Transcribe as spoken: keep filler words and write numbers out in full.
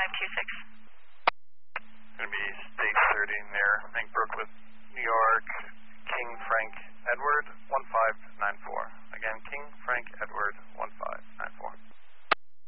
five two six. Going to be state thirty near Link Brook with New York, King Frank Edward, one